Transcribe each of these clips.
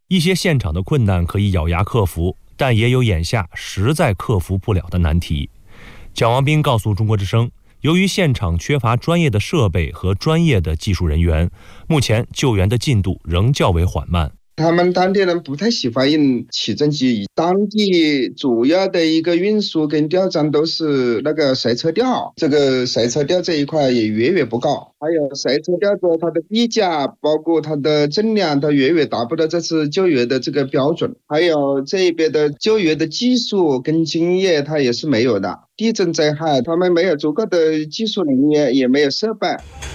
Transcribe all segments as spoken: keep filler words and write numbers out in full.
一些现场的困难可以咬牙克服，但也有眼下实在克服不了的难题。蒋王斌告诉中国之声，由于现场缺乏专业的设备和专业的技术人员，目前救援的进度仍较为缓慢。 他们当地人不太喜欢用起重机，当地主要的一个运输跟吊装都是那个塞车吊，这个塞车吊这一块也远远不高，还有塞车吊的它的臂架，包括它的重量，它远远达不到这次救援的这个标准，还有这边的救援的技术跟经验它也是没有的。地震灾害，他们没有足够的技术人员，也没有设备。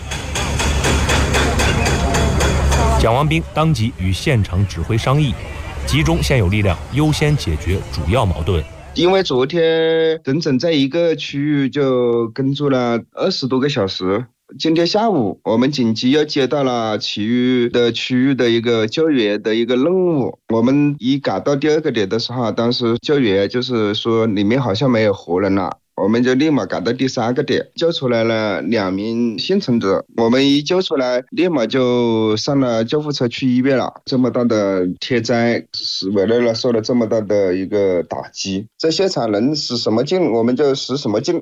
蒋王斌当即与现场指挥商议，集中现有力量，优先解决主要矛盾。 因为昨天整整在一个区域就工作了二十多个小时，今天下午我们紧急又接到了其余的区域的一个救援的一个任务。我们一赶到第二个点的时候，当时救援就是说里面好像没有活人了，我们就立马赶到第三个点，救出来了两名幸存者。我们一救出来，立马就上了救护车去医院了。这么大的天灾，是为了受了这么大的一个打击，在现场能使什么劲，我们就使什么劲。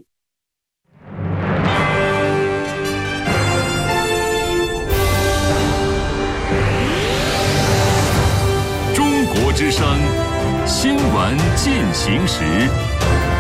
中国之声新闻进行时。